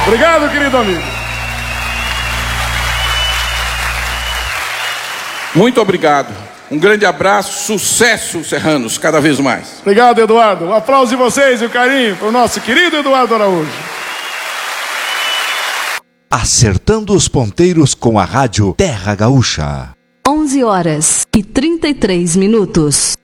Obrigado, querido amigo. Muito obrigado. Um grande abraço, sucesso, serranos, cada vez mais. Obrigado, Eduardo. Um aplauso de vocês e o carinho para o nosso querido Eduardo Araújo. Acertando os ponteiros com a rádio Terra Gaúcha. 11h33.